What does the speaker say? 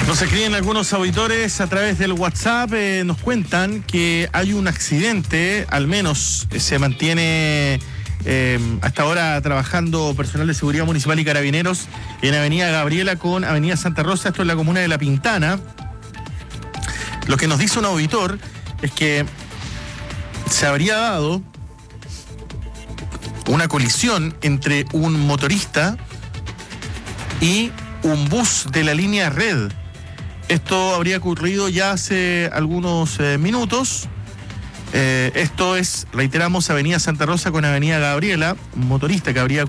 Nos escriben algunos auditores a través del WhatsApp, nos cuentan que hay un accidente, al menos se mantiene hasta ahora trabajando personal de seguridad municipal y carabineros en Avenida Gabriela con Avenida Santa Rosa, esto en la comuna de La Pintana. Lo que nos dice un auditor es que se habría dado una colisión entre un motorista y un bus de la línea Red. Esto habría ocurrido ya hace algunos minutos. Esto es, reiteramos, Avenida Santa Rosa con Avenida Gabriela, un motorista que habría